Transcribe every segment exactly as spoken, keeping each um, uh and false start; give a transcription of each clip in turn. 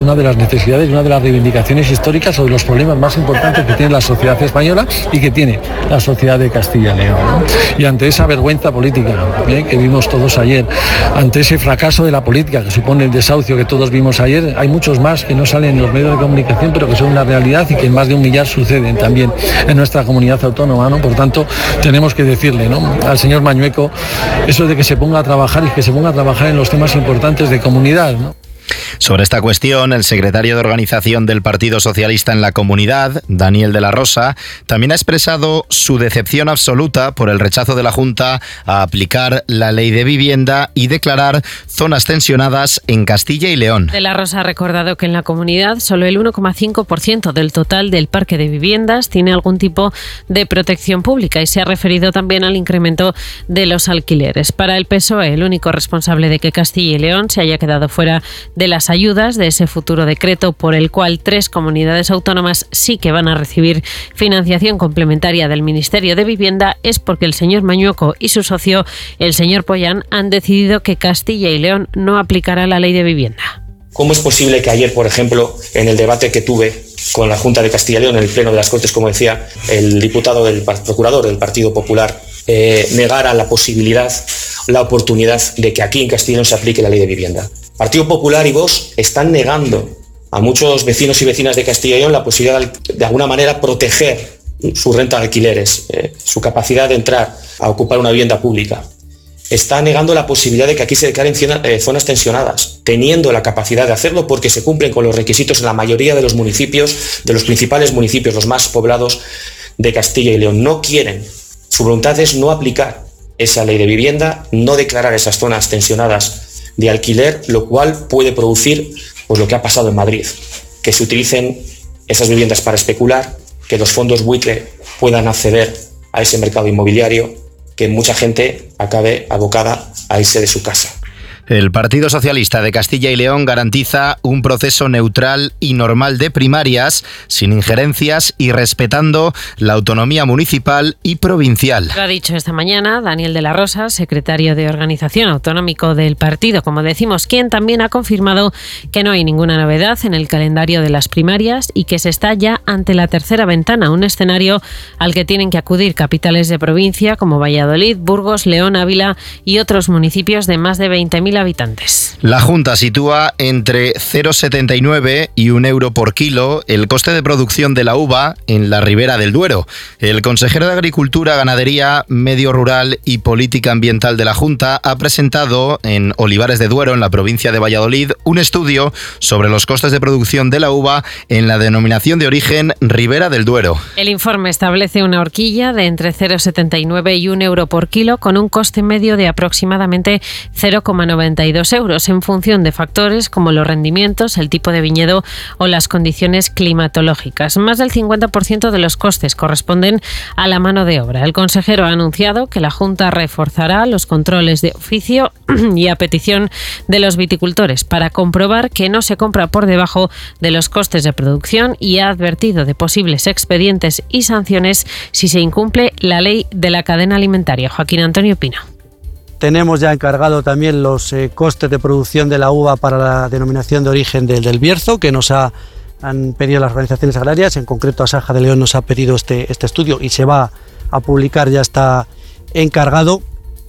una de las necesidades, una de las reivindicaciones históricas sobre los problemas más importantes que tiene la sociedad española y que tiene la sociedad de Castilla y León, ¿no? Y ante esa vergüenza política, ¿eh?, que vimos todos ayer, ante ese fracaso de la política que supone el desahucio que todos vimos ayer, hay muchos más que no salen en los medios de comunicación, pero que son una realidad y que en más de un millar suceden también en nuestra comunidad autónoma, ¿no? Por tanto, tenemos que decirle, ¿no?, al señor Mañueco eso de que se ponga a trabajar y que se ponga a trabajar en los temas importantes de comunidad, ¿no? Sobre esta cuestión, el secretario de Organización del Partido Socialista en la Comunidad, Daniel de la Rosa, también ha expresado su decepción absoluta por el rechazo de la Junta a aplicar la Ley de Vivienda y declarar zonas tensionadas en Castilla y León. De la Rosa ha recordado que en la Comunidad solo el uno coma cinco por ciento del total del parque de viviendas tiene algún tipo de protección pública y se ha referido también al incremento de los alquileres. Para el P S O E, el único responsable de que Castilla y León se haya quedado fuera de las ayudas de ese futuro decreto por el cual tres comunidades autónomas sí que van a recibir financiación complementaria del Ministerio de Vivienda es porque el señor Mañueco y su socio, el señor Pollán, han decidido que Castilla y León no aplicará la Ley de Vivienda. ¿Cómo es posible que ayer, por ejemplo, en el debate que tuve con la Junta de Castilla y León, en el Pleno de las Cortes, como decía, el diputado del procurador del Partido Popular eh, negara la posibilidad, la oportunidad de que aquí en Castilla y León se aplique la Ley de Vivienda? Partido Popular y Vox están negando a muchos vecinos y vecinas de Castilla y León la posibilidad de, de alguna manera, proteger su renta de alquileres, eh, su capacidad de entrar a ocupar una vivienda pública. Está negando la posibilidad de que aquí se declaren eh, zonas tensionadas, teniendo la capacidad de hacerlo porque se cumplen con los requisitos en la mayoría de los municipios, de los principales municipios, los más poblados de Castilla y León. No quieren, su voluntad es no aplicar esa ley de vivienda, no declarar esas zonas tensionadas de alquiler, lo cual puede producir pues lo que ha pasado en Madrid, que se utilicen esas viviendas para especular, que los fondos buitre puedan acceder a ese mercado inmobiliario, que mucha gente acabe abocada a irse de su casa. El Partido Socialista de Castilla y León garantiza un proceso neutral y normal de primarias, sin injerencias y respetando la autonomía municipal y provincial. Lo ha dicho esta mañana Daniel de la Rosa, secretario de Organización Autonómico del partido, como decimos, quien también ha confirmado que no hay ninguna novedad en el calendario de las primarias y que se está ya ante la tercera ventana, un escenario al que tienen que acudir capitales de provincia como Valladolid, Burgos, León, Ávila y otros municipios de más de veinte mil habitantes. La Junta sitúa entre cero coma setenta y nueve y un euro por kilo el coste de producción de la uva en la Ribera del Duero. El consejero de Agricultura, Ganadería, Medio Rural y Política Ambiental de la Junta ha presentado en Olivares de Duero, en la provincia de Valladolid, un estudio sobre los costes de producción de la uva en la denominación de origen Ribera del Duero. El informe establece una horquilla de entre cero coma setenta y nueve y un euro por kilo con un coste medio de aproximadamente cero coma noventa y dos euros en función de factores como los rendimientos, el tipo de viñedo o las condiciones climatológicas. Más del cincuenta por ciento de los costes corresponden a la mano de obra. El consejero ha anunciado que la Junta reforzará los controles de oficio y a petición de los viticultores para comprobar que no se compra por debajo de los costes de producción y ha advertido de posibles expedientes y sanciones si se incumple la ley de la cadena alimentaria. Joaquín Antonio Pino. Tenemos ya encargado también los eh, costes de producción de la uva para la denominación de origen del, del Bierzo, que nos ha, han pedido las organizaciones agrarias, en concreto Asaja de León nos ha pedido este, este estudio y se va a publicar, ya está encargado.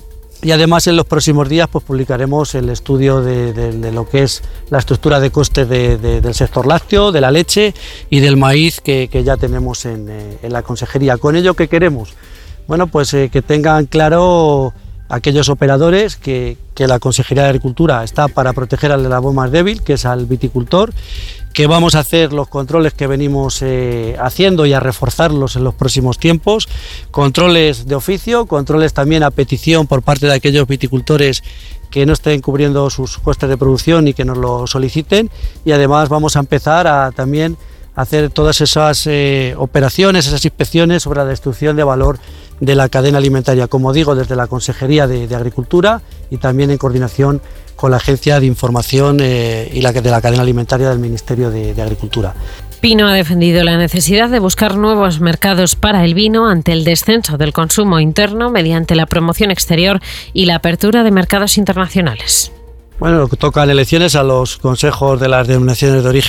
Y además en los próximos días pues publicaremos el estudio de, de, de lo que es la estructura de costes de, de, del sector lácteo, de la leche y del maíz que, que ya tenemos en, eh, en la consejería. ¿Con ello qué queremos? Bueno, pues eh, que tengan claro aquellos operadores que, que la Consejería de Agricultura está para proteger al eslabón más débil, que es al viticultor, que vamos a hacer los controles que venimos eh, haciendo y a reforzarlos en los próximos tiempos, controles de oficio, controles también a petición por parte de aquellos viticultores que no estén cubriendo sus costes de producción y que nos lo soliciten, y además vamos a empezar a también hacer todas esas eh, operaciones, esas inspecciones sobre la destrucción de valor de la cadena alimentaria, como digo, desde la Consejería de, de Agricultura y también en coordinación con la Agencia de Información eh, y la de la Cadena Alimentaria del Ministerio de, de Agricultura. Pino ha defendido la necesidad de buscar nuevos mercados para el vino ante el descenso del consumo interno mediante la promoción exterior y la apertura de mercados internacionales. Bueno, lo que toca en elecciones a los consejos de las denominaciones de origen